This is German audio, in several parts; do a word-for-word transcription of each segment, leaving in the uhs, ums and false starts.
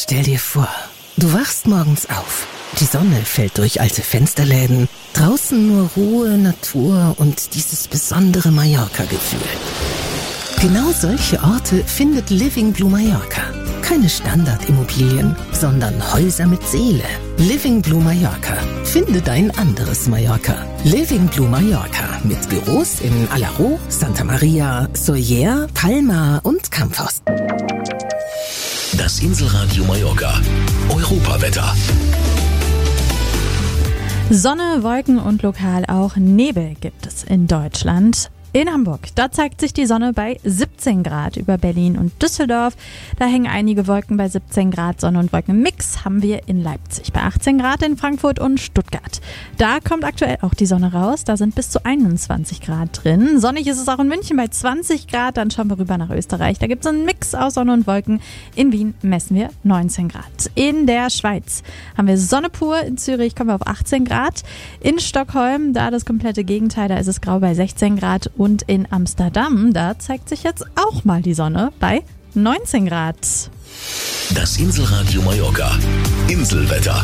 Stell dir vor, du wachst morgens auf. Die Sonne fällt durch alte Fensterläden. Draußen nur Ruhe, Natur und dieses besondere Mallorca-Gefühl. Genau solche Orte findet Living Blue Mallorca. Keine Standardimmobilien, sondern Häuser mit Seele. Living Blue Mallorca. Finde dein anderes Mallorca. Living Blue Mallorca mit Büros in Alaró, Santa Maria, Sóller, Palma und Campos. Das Inselradio Mallorca. Europawetter. Sonne, Wolken und lokal auch Nebel gibt es in Deutschland. In Hamburg, da zeigt sich die Sonne bei siebzehn Grad. Über Berlin und Düsseldorf, da hängen einige Wolken bei siebzehn Grad. Sonne und Wolkenmix haben wir in Leipzig bei achtzehn Grad, in Frankfurt und Stuttgart. Da kommt aktuell auch die Sonne raus, da sind bis zu einundzwanzig Grad drin. Sonnig ist es auch in München bei zwanzig Grad, dann schauen wir rüber nach Österreich. Da gibt es einen Mix aus Sonne und Wolken. In Wien messen wir neunzehn Grad. In der Schweiz haben wir Sonne pur, in Zürich kommen wir auf achtzehn Grad. In Stockholm, da das komplette Gegenteil, da ist es grau bei sechzehn Grad. Und in Amsterdam, da zeigt sich jetzt auch mal die Sonne bei neunzehn Grad. Das Inselradio Mallorca. Inselwetter.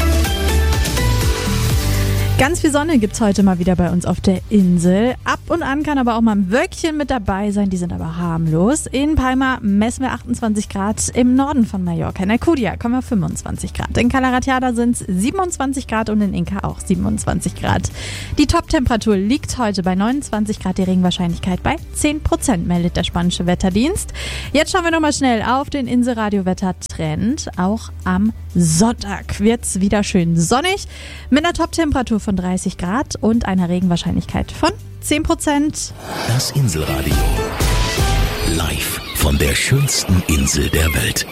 Ganz viel Sonne gibt's heute mal wieder bei uns auf der Insel. Ab und an kann aber auch mal ein Wölkchen mit dabei sein, die sind aber harmlos. In Palma messen wir achtundzwanzig Grad, im Norden von Mallorca. In Alcudia kommen wir fünfundzwanzig Grad. In Cala Ratjada sind es siebenundzwanzig Grad und in Inca auch siebenundzwanzig Grad. Die Top-Temperatur liegt heute bei neunundzwanzig Grad, die Regenwahrscheinlichkeit bei zehn Prozent, meldet der spanische Wetterdienst. Jetzt schauen wir nochmal schnell auf den Inselradio-Wettertrend. Auch am Sonntag wird's wieder schön sonnig mit einer Top-Temperatur von dreißig Grad und einer Regenwahrscheinlichkeit von zehn Prozent. Das Inselradio. Live von der schönsten Insel der Welt.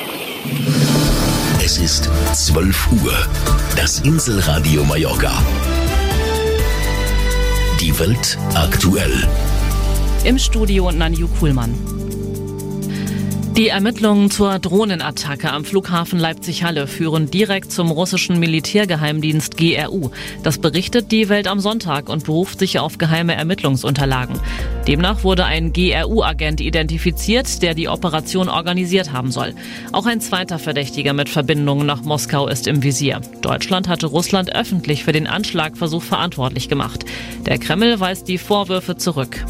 Es ist zwölf Uhr. Das Inselradio Mallorca. Die Welt aktuell. Im Studio Nanju Kuhlmann. Die Ermittlungen zur Drohnenattacke am Flughafen Leipzig-Halle führen direkt zum russischen Militärgeheimdienst G R U. Das berichtet die Welt am Sonntag und beruft sich auf geheime Ermittlungsunterlagen. Demnach wurde ein G R U-Agent identifiziert, der die Operation organisiert haben soll. Auch ein zweiter Verdächtiger mit Verbindungen nach Moskau ist im Visier. Deutschland hatte Russland öffentlich für den Anschlagversuch verantwortlich gemacht. Der Kreml weist die Vorwürfe zurück.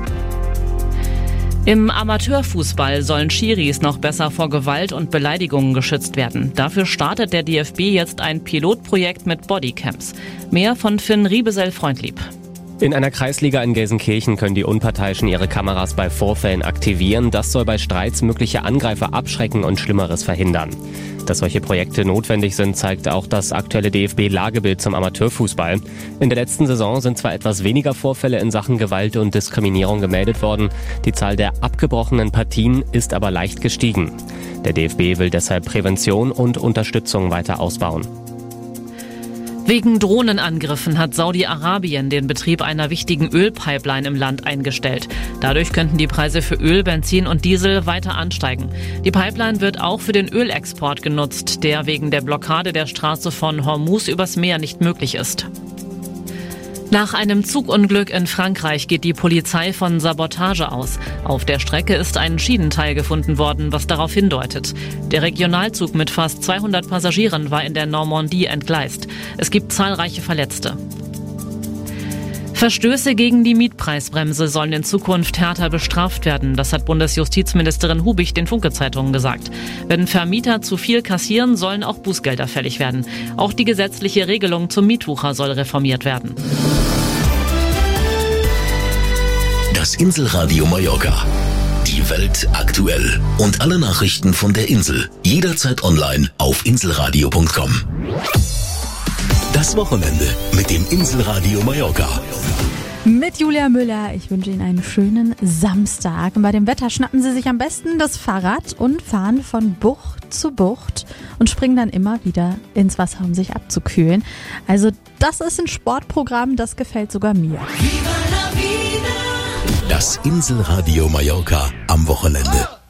Im Amateurfußball sollen Schiris noch besser vor Gewalt und Beleidigungen geschützt werden. Dafür startet der D F B jetzt ein Pilotprojekt mit Bodycams. Mehr von Finn Riebesell-Freundlieb. In einer Kreisliga in Gelsenkirchen können die Unparteiischen ihre Kameras bei Vorfällen aktivieren. Das soll bei Streits mögliche Angreifer abschrecken und Schlimmeres verhindern. Dass solche Projekte notwendig sind, zeigt auch das aktuelle D F B-Lagebild zum Amateurfußball. In der letzten Saison sind zwar etwas weniger Vorfälle in Sachen Gewalt und Diskriminierung gemeldet worden, die Zahl der abgebrochenen Partien ist aber leicht gestiegen. Der D F B will deshalb Prävention und Unterstützung weiter ausbauen. Wegen Drohnenangriffen hat Saudi-Arabien den Betrieb einer wichtigen Ölpipeline im Land eingestellt. Dadurch könnten die Preise für Öl, Benzin und Diesel weiter ansteigen. Die Pipeline wird auch für den Ölexport genutzt, der wegen der Blockade der Straße von Hormuz übers Meer nicht möglich ist. Nach einem Zugunglück in Frankreich geht die Polizei von Sabotage aus. Auf der Strecke ist ein Schienenteil gefunden worden, was darauf hindeutet. Der Regionalzug mit fast zweihundert Passagieren war in der Normandie entgleist. Es gibt zahlreiche Verletzte. Verstöße gegen die Mietpreisbremse sollen in Zukunft härter bestraft werden. Das hat Bundesjustizministerin Hubig den Funke-Zeitungen gesagt. Wenn Vermieter zu viel kassieren, sollen auch Bußgelder fällig werden. Auch die gesetzliche Regelung zum Mietwucher soll reformiert werden. Das Inselradio Mallorca. Die Welt aktuell. Und alle Nachrichten von der Insel. Jederzeit online auf inselradio punkt com. Das Wochenende mit dem Inselradio Mallorca. Mit Julia Müller. Ich wünsche Ihnen einen schönen Samstag. Und bei dem Wetter schnappen Sie sich am besten das Fahrrad und fahren von Bucht zu Bucht und springen dann immer wieder ins Wasser, um sich abzukühlen. Also das ist ein Sportprogramm, das gefällt sogar mir. Das Inselradio Mallorca am Wochenende.